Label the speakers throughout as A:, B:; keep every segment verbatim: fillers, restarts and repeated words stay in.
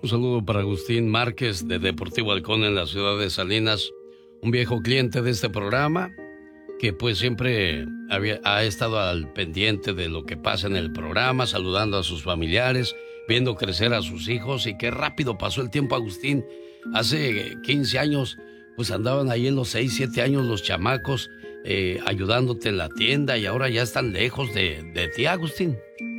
A: Un saludo para Agustín Márquez de Deportivo Halcón en la ciudad de Salinas, un viejo cliente de este programa que pues siempre había, ha estado al pendiente de lo que pasa en el programa, saludando a sus familiares, viendo crecer a sus hijos. Y qué rápido pasó el tiempo, Agustín. Hace quince años pues andaban ahí en los seis, siete años los chamacos eh, ayudándote en la tienda, y ahora ya están lejos de, de ti, Agustín.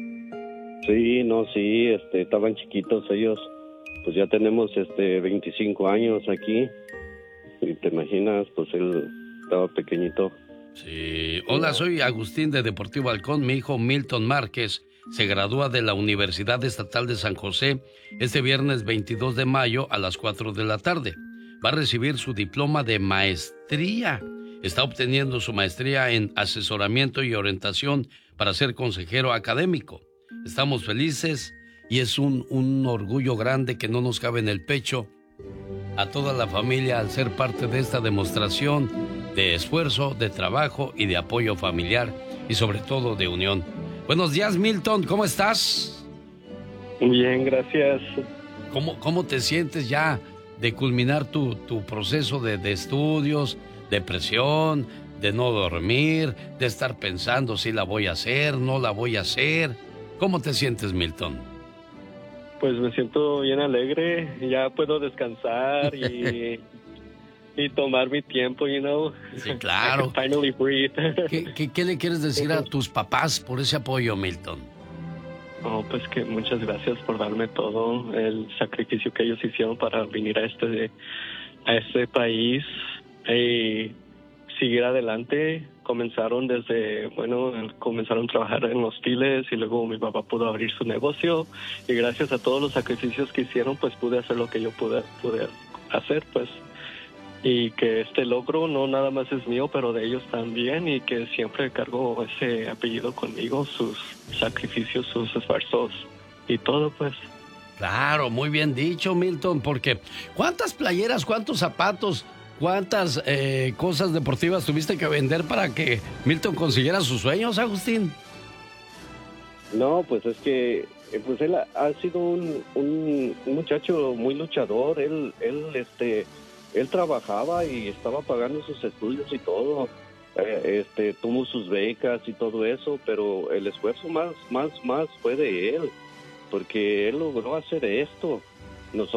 B: Sí, no, sí, este, estaban chiquitos ellos. Pues ya tenemos este veinticinco años aquí. Y te imaginas, pues él estaba pequeñito.
A: Sí. Hola, soy Agustín de Deportivo Halcón. Mi hijo Milton Márquez se gradúa de la Universidad Estatal de San José este viernes veintidós de mayo a las cuatro de la tarde. Va a recibir su diploma de maestría. Está obteniendo su maestría en asesoramiento y orientación para ser consejero académico. Estamos felices y es un, un orgullo grande que no nos cabe en el pecho a toda la familia al ser parte de esta demostración de esfuerzo, de trabajo y de apoyo familiar y sobre todo de unión. Buenos días, Milton, ¿cómo estás?
B: Bien, gracias.
A: ¿Cómo, cómo te sientes ya de culminar tu, tu proceso de, de estudios, depresión, de no dormir, de estar pensando si la voy a hacer, no la voy a hacer? ¿Cómo te sientes, Milton?
B: Pues me siento bien alegre, ya puedo descansar y, y tomar mi tiempo, you know.
A: Sí, claro.
B: I can finally breathe.
A: ¿Qué, qué, qué le quieres decir a tus papás por ese apoyo, Milton?
B: Oh, pues que muchas gracias por darme todo el sacrificio que ellos hicieron para venir a este a este país y seguir adelante. Comenzaron desde, bueno, comenzaron a trabajar en los files y luego mi papá pudo abrir su negocio y gracias a todos los sacrificios que hicieron, pues pude hacer lo que yo pude, pude hacer, pues. Y que este logro no nada más es mío, pero de ellos también, y que siempre cargo ese apellido conmigo, sus sacrificios, sus esfuerzos y todo, pues.
A: Claro, muy bien dicho, Milton, porque ¿cuántas playeras, cuántos zapatos, cuántas eh, cosas deportivas tuviste que vender para que Milton consiguiera sus sueños, Agustín?
B: No, pues es que pues él ha, ha sido un, un, un muchacho muy luchador. Él, él, este, él trabajaba y estaba pagando sus estudios y todo. Eh, este, tuvo sus becas y todo eso, pero el esfuerzo más, más, más fue de él, porque él logró hacer esto. Nosotros